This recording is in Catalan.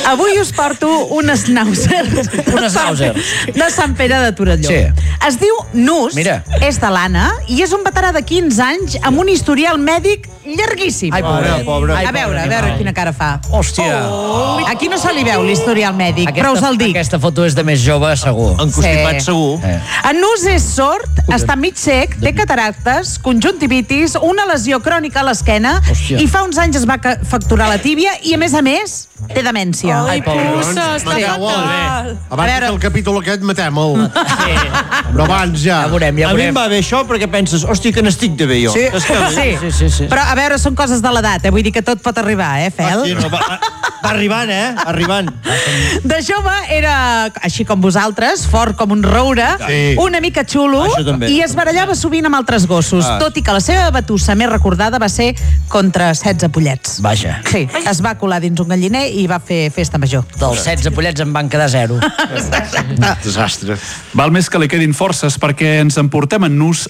Avui us porto un schnauzer. Un schnauzer. De Sant Pere de Torelló. Sí. Es diu Nus, Mira. és de l'Anna, i és un veterà de 15 anys amb un historial mèdic llarguíssim. Ai, pobre. A veure quina cara fa. Hòstia. Aquí no se li veu l'historial mèdic, però us el dic. Aquesta foto és de més jove, segur. Encostipat, segur. En Nus és sord, està mig sec, té cataractes, conjuntivitis, una lesió crònica a l'esquena i fa uns anys es va fracturar la tíbia i, a més, té demència. Ai, pobre. Pussa, està fatal. Abans que el capítol aquest matem-el. Però abans ja. Ja veurem. A mi em va bé això perquè penses, hòstia, que n'estic de bé jo. Sí. Però, a veure, són coses de l'edat, vull dir que tot pot arribar, Fel? Sí, no, va arribant, Arribant. De jove era, així com vosaltres, fort com un roure, una mica xulo, i es barallava sovint amb altres gossos, tot i que la seva batussa més recordada va ser contra 16 pollets. Vaja. Sí, es va colar dins un galliner i va fer festa major. Dels 16 pollets en van quedar 0. Desastre. Val més que li quedin forces perquè ens emportem en Nus